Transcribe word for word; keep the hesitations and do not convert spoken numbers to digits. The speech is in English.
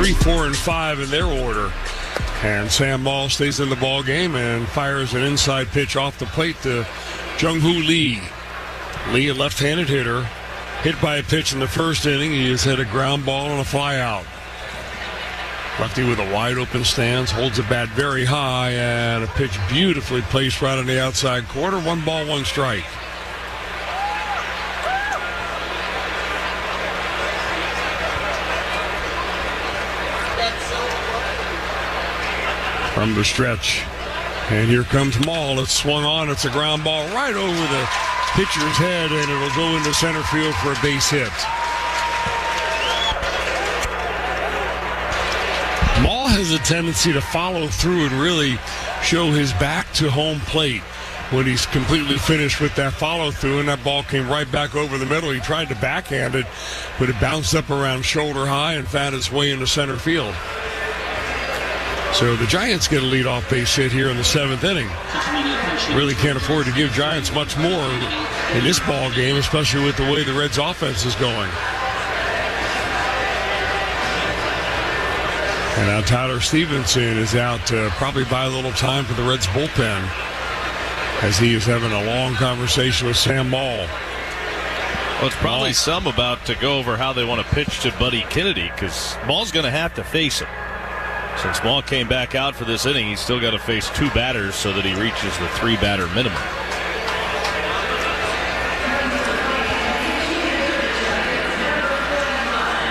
three, four, and five in their order. And Sam Maul stays in the ball game and fires an inside pitch off the plate to Jung-Hoo Lee. Lee, a left-handed hitter, hit by a pitch in the first inning. He has hit a ground ball and a fly out. Lefty with a wide-open stance, holds the bat very high, and a pitch beautifully placed right on the outside corner. One ball, one strike. From the stretch. And here comes Maul. It's swung on. It's a ground ball right over the pitcher's head, and it'll go into center field for a base hit. Maul has a tendency to follow through and really show his back to home plate when he's completely finished with that follow through, and that ball came right back over the middle. He tried to backhand it, but it bounced up around shoulder high and found its way into center field. So the Giants get a leadoff base hit here in the seventh inning. Really can't afford to give Giants much more in this ball game, especially with the way the Reds' offense is going. And now Tyler Stevenson is out uh, probably by a little time for the Reds' bullpen as he is having a long conversation with Sam Maul. Well, it's probably Maul. some about to go over how they want to pitch to Buddy Kennedy, because Maul's going to have to face him. Since Maul came back out for this inning, he's still got to face two batters so that he reaches the three-batter minimum.